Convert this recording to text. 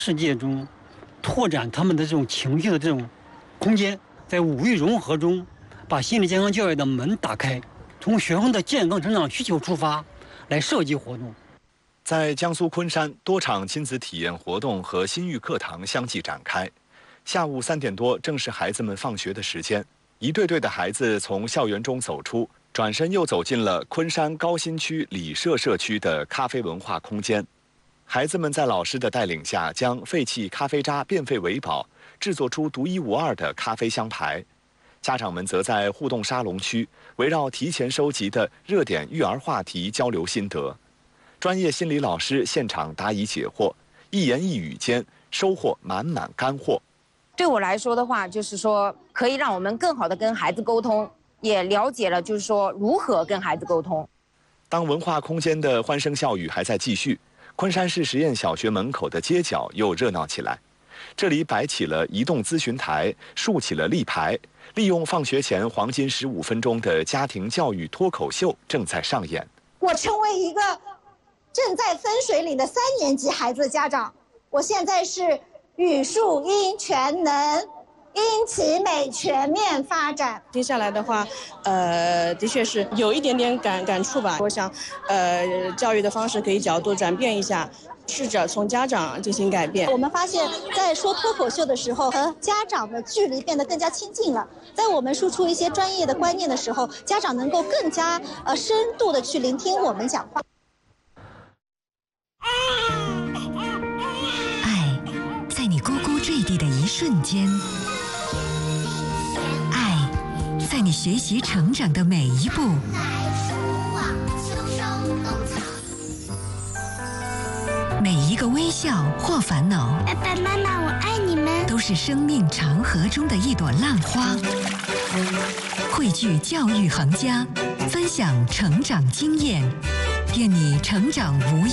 世界中拓展他们的这种情绪的这种空间，在五育融合中，把心理健康教育的门打开，从学生的健康成长需求出发来设计活动。 在江苏昆山，多场亲子体验活动和心育课堂相继展开。下午3点多，正是孩子们放学的时间，一对对的孩子从校园中走出，转身又走进了昆山高新区里社社区的咖啡文化空间。孩子们在老师的带领下，将废弃咖啡渣变废为宝，制作出独一无二的咖啡香牌。家长们则在互动沙龙区，围绕提前收集的热点育儿话题交流心得。专业心理老师现场答疑解惑，一言一语间收获满满干货。 对我来说的话，就是说可以让我们更好的跟孩子沟通，也了解了就是说如何跟孩子沟通。 当文化空间的欢声笑语还在继续，昆山市实验小学门口的街角又热闹起来。这里摆起了移动咨询台，竖起了立牌，利用放学前黄金15分钟的家庭教育脱口秀正在上演。 我成为一个正在分水岭的3年级孩子的家长，我现在是语数英全能，英奇美全面发展。 接下来的话，的确是有一点点感触吧。我想，教育的方式可以角度转变一下，试着从家长进行改变。 我们发现，在说脱口秀的时候，和家长的距离变得更加亲近了。在我们输出一些专业的观念的时候，家长能够更加深度的去聆听我们讲话。 爱，在你呱呱坠地的一瞬间；爱，在你学习成长的每一步。每一个微笑或烦恼， 爸爸妈妈，我爱你们， 都是生命长河中的一朵浪花。汇聚教育行家，分享成长经验，愿你成长无